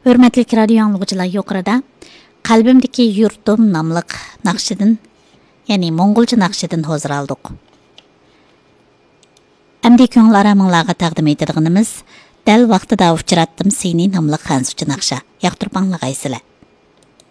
Hürmetlik radyo anlıqçılar yuqorida Qalbimdeki yurtum namlıq naqşidin, yani Mongolca naqşidin hozir aldık. Әмді көңілара мыңларға тағдым етедіғініміз, дәл вақтыда ұвчыратым сені намлық хансучы нақша. Яқтырпаңлық айсылы.